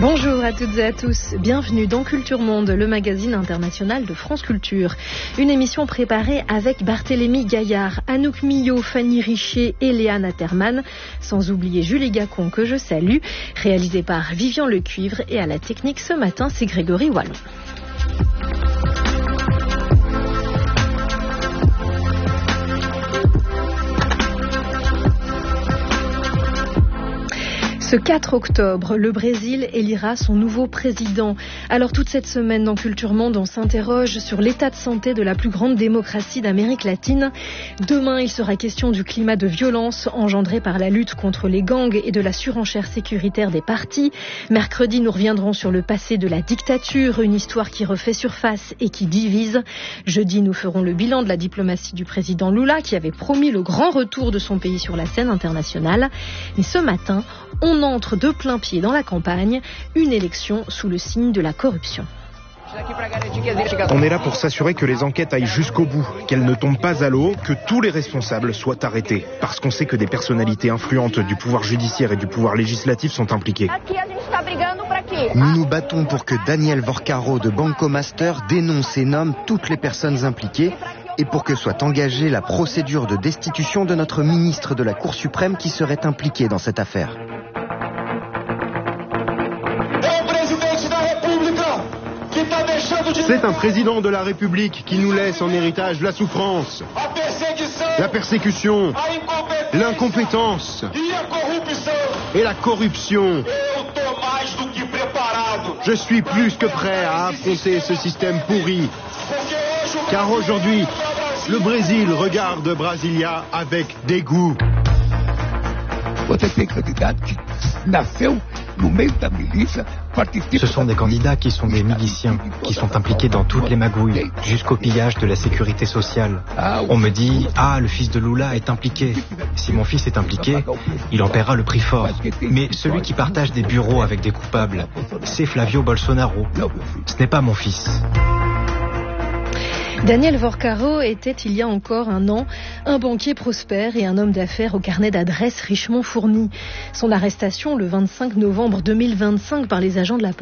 Bonjour à toutes et à tous, bienvenue dans Culture Monde, le magazine international de France Culture. Une émission préparée avec Barthélémy Gaillard, Anouk Millot, Fanny Richer et Léane Atterman, sans oublier Julie Gacon que je salue, réalisée par Vivian Lecuivre et à la technique ce matin c'est Grégory Wallon. Ce 4 octobre, le Brésil élira son nouveau président. Alors toute cette semaine dans Culture Monde, on s'interroge sur l'état de santé de la plus grande démocratie d'Amérique latine. Demain, il sera question du climat de violence engendré par la lutte contre les gangs et de la surenchère sécuritaire des partis. Mercredi, nous reviendrons sur le passé de la dictature, une histoire qui refait surface et qui divise. Jeudi, nous ferons le bilan de la diplomatie du président Lula qui avait promis le grand retour de son pays sur la scène internationale. Mais ce matin, on entre de plein pied dans la campagne, une élection sous le signe de la corruption. On est là pour s'assurer que les enquêtes aillent jusqu'au bout, qu'elles ne tombent pas à l'eau, que tous les responsables soient arrêtés. Parce qu'on sait que des personnalités influentes du pouvoir judiciaire et du pouvoir législatif sont impliquées. Nous nous battons pour que Daniel Vorcaro de Banco Master dénonce et nomme toutes les personnes impliquées et pour que soit engagée la procédure de destitution de notre ministre de la Cour suprême qui serait impliqué dans cette affaire. C'est un président de la République qui nous laisse en héritage la souffrance, la persécution, l'incompétence et la corruption. Je suis plus que prêt à affronter ce système pourri. Car aujourd'hui, le Brésil regarde Brasilia avec dégoût. Ce sont des candidats qui sont des miliciens, qui sont impliqués dans toutes les magouilles, jusqu'au pillage de la sécurité sociale. On me dit, le fils de Lula est impliqué. Si mon fils est impliqué, il en paiera le prix fort. Mais celui qui partage des bureaux avec des coupables, c'est Flavio Bolsonaro. Ce n'est pas mon fils. Daniel Vorcaro était, il y a encore un an, un banquier prospère et un homme d'affaires au carnet d'adresses richement fourni. Son arrestation le 25 novembre 2025 par les agents de la police